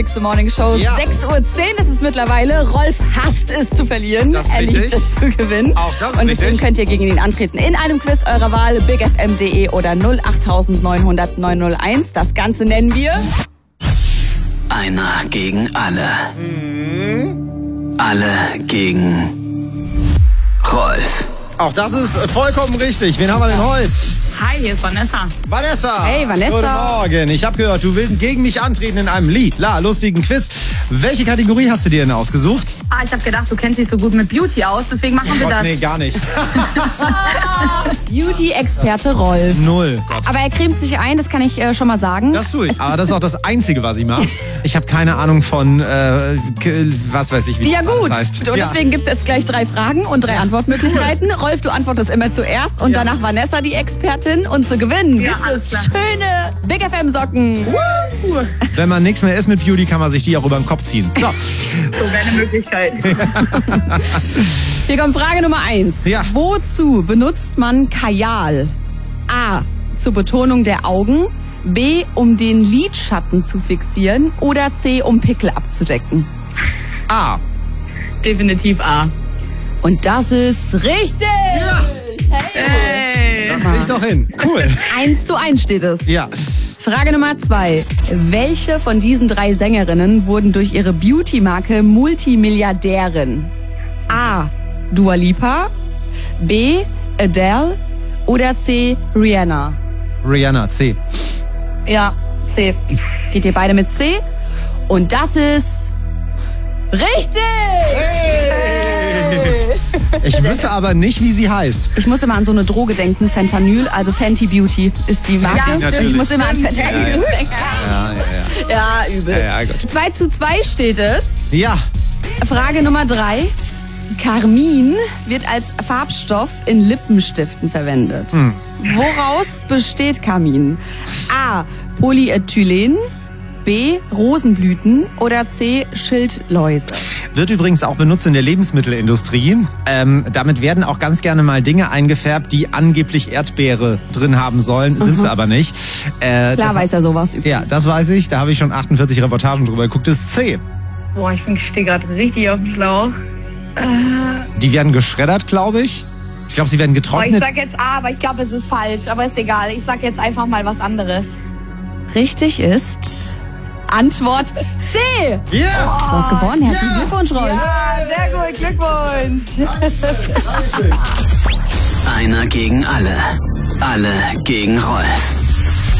Morning Show, Ja. 6:10 Uhr ist es mittlerweile. Rolf hasst es zu verlieren. Das ist er liebt richtig. es zu gewinnen. Auch das ist Und deswegen richtig. könnt ihr gegen ihn antreten. In einem Quiz eurer Wahl, bigfm.de oder 08900 901. Das Ganze nennen wir... Einer gegen alle. Alle gegen Rolf. Auch das ist vollkommen richtig. Wen haben wir denn heute? Hi, hier ist Vanessa. Vanessa. Hey, Vanessa. Guten Morgen. Ich habe gehört, du willst gegen mich antreten in einem lustigen Quiz. Welche Kategorie hast du dir denn ausgesucht? Ich habe gedacht, du kennst dich so gut mit Beauty aus, deswegen machen wir Gott, das. nee, gar nicht. Beauty-Experte Rolf. Null. Gott. Aber er cremt sich ein, das kann ich schon mal sagen. Das tue ich. Aber das ist auch das Einzige, was ich mache. Ich habe keine Ahnung von, was weiß ich, wie Ja das alles gut, heißt. und deswegen gibt es jetzt gleich 3 Fragen und 3 Antwortmöglichkeiten. Rolf, du antwortest immer zuerst und danach Vanessa, die Expertin. Und zu gewinnen Ja, gibt alles es klar. schöne Big FM Socken. Wenn man nichts mehr ist mit Beauty, kann man sich die auch über den Kopf ziehen. So. So wäre eine Möglichkeit. Hier kommt Frage Nummer 1. Ja. Wozu benutzt man Kajal? A. Zur Betonung der Augen. B. Um den Lidschatten zu fixieren. Oder C. Um Pickel abzudecken. A. Definitiv A. Und das ist richtig! Ja. Hey. Das krieg ich doch hin. Cool. 1:1 steht es. Ja. Frage Nummer 2. Welche von diesen 3 Sängerinnen wurden durch ihre Beauty-Marke Multimilliardärin? A. Dua Lipa, B. Adele oder C. Rihanna? Rihanna, C. Ja, C. Geht ihr beide mit C? Und das ist richtig! Ich wüsste aber nicht, wie sie heißt. Ich muss immer an so eine Droge denken, Fentanyl, also Fenty Beauty ist die Marke. Ja, natürlich. Ich muss immer an Fentanyl denken. Ja, übel. Ja, gut. 2:2 steht es. Ja. Frage Nummer 3. Carmin wird als Farbstoff in Lippenstiften verwendet. Woraus besteht Carmin? A. Polyethylen, B. Rosenblüten oder C. Schildläuse? Wird übrigens auch benutzt in der Lebensmittelindustrie. Damit werden auch ganz gerne mal Dinge eingefärbt, die angeblich Erdbeere drin haben sollen, sind sie aber nicht. Klar weiß er sowas übrigens. Ja, das weiß ich. Da habe ich schon 48 Reportagen drüber geguckt. Das ist C. Boah, ich stehe gerade richtig auf dem Schlauch. Die werden geschreddert, glaube ich. Ich glaube, sie werden Boah, ich getrocknet. sag jetzt A, aber ich glaube, es ist falsch. Aber ist egal. Ich sag jetzt einfach mal was anderes. Richtig ist Antwort C. Ja! Du hast gewonnen. Herzlichen Ja. Glückwunsch, Rolf. Ja, sehr gut. Glückwunsch. Einer gegen alle. Alle gegen Rolf.